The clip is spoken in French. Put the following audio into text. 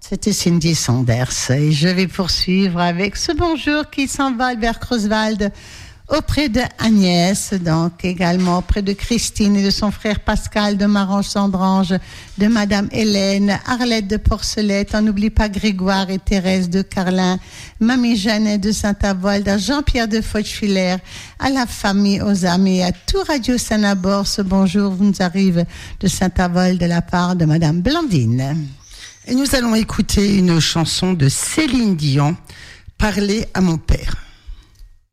C'était Cindy Sanders et je vais poursuivre avec ce bonjour qui s'envole vers Creuswald auprès de Agnès, donc également auprès de Christine et de son frère Pascal de Marange-Sandrange, de Madame Hélène, Arlette de Porcelette, on n'oublie pas Grégoire et Thérèse de Carlin, Mamie Jeannette de Saint-Avold, à Jean-Pierre de Fauchevillers, à la famille, aux amis, à tout Radio Saint-Nabor. Ce bonjour nous arrive de Saint-Avold de la part de Madame Blandine. Et nous allons écouter une chanson de Céline Dion, Parler à mon père.